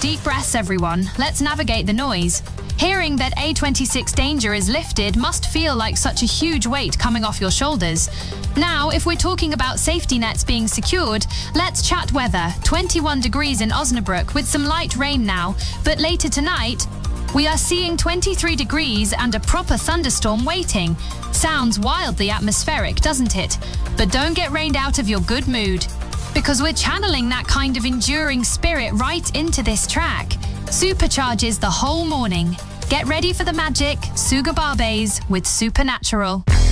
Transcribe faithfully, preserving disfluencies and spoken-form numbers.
deep breaths, everyone. Let's navigate the noise. Hearing that A twenty-six danger is lifted must feel like such a huge weight coming off your shoulders. Now, if we're talking about safety nets being secured, let's chat weather. twenty-one degrees in Osnabrück with some light rain now, but later tonight, we are seeing twenty-three degrees and a proper thunderstorm waiting. Sounds wildly atmospheric, doesn't it? But don't get rained out of your good mood, because we're channeling that kind of enduring spirit right into this track. Supercharges the whole morning. Get ready for the magic, Sugar Barbes with Supernatural.